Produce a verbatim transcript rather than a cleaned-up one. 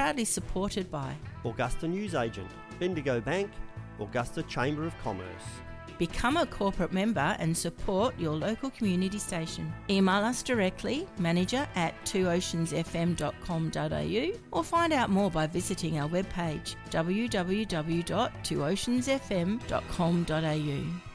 proudly supported by Augusta Newsagent, Bendigo Bank, Augusta Chamber of Commerce. Become a corporate member and support your local community station. Email us directly, manager at two oceans f m dot com dot a u, or find out more by visiting our webpage w w w dot two oceans f m dot com dot a u.